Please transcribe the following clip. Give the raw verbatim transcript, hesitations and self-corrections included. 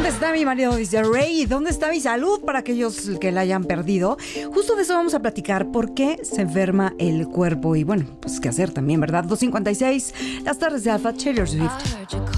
¿Dónde está mi marido? Dice Rey. ¿Dónde está mi salud para aquellos que la hayan perdido? Justo de eso vamos a platicar. ¿Por qué se enferma el cuerpo? Y bueno, pues qué hacer también, ¿verdad? dos cincuenta y seis, las tardes de Alfa, Taylor Swift.